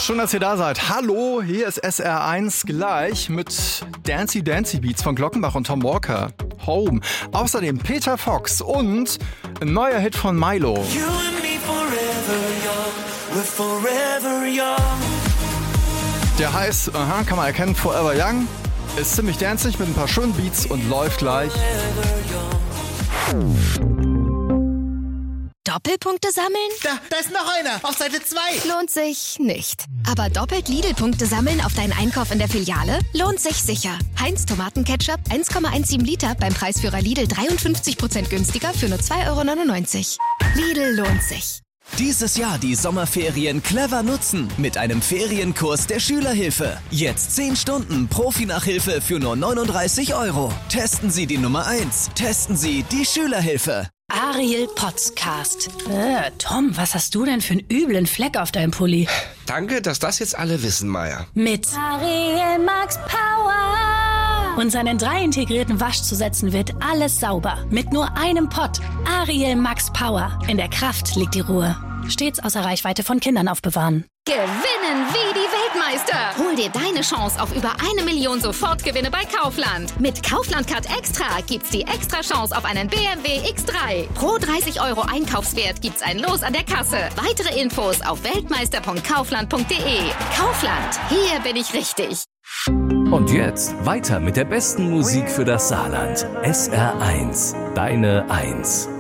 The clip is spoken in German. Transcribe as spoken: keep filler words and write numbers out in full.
Schön, dass ihr da seid. Hallo, hier ist S R eins gleich mit Dancy Dancy Beats von Glockenbach und Tom Walker. Home. Außerdem Peter Fox und ein neuer Hit von Milo. You and me forever young, we're forever young. Der heißt, aha, kann man erkennen, Forever Young. Ist ziemlich danzig mit ein paar schönen Beats und läuft gleich. Doppelpunkte sammeln? Da, da ist noch einer, auf Seite zwei. Lohnt sich nicht. Aber doppelt Lidl-Punkte sammeln auf deinen Einkauf in der Filiale? Lohnt sich sicher. Heinz Tomatenketchup eins Komma siebzehn Liter beim Preisführer Lidl dreiundfünfzig Prozent günstiger für nur zwei Euro neunundneunzig. Lidl lohnt sich. Dieses Jahr die Sommerferien clever nutzen mit einem Ferienkurs der Schülerhilfe. Jetzt zehn Stunden Profi-Nachhilfe für nur neununddreißig Euro. Testen Sie die Nummer eins. Testen Sie die Schülerhilfe. Ariel Podcast. Äh, Tom, was hast du denn für einen üblen Fleck auf deinem Pulli? Danke, dass das jetzt alle wissen, Maya. Mit Ariel Max Power. Und seinen drei integrierten Waschzusätzen wird alles sauber. Mit nur einem Pott. Ariel Max Power. In der Kraft liegt die Ruhe. Stets außer Reichweite von Kindern aufbewahren. Gewinnen wie die Weltmeister. Hol dir deine Chance auf über eine Million Sofortgewinne bei Kaufland. Mit Kaufland Card Extra gibt's die extra Chance auf einen B M W X drei. Pro dreißig Euro Einkaufswert gibt's ein Los an der Kasse. Weitere Infos auf weltmeister punkt kaufland punkt de. Kaufland, hier bin ich richtig. Und jetzt weiter mit der besten Musik für das Saarland. S R eins, deine Eins.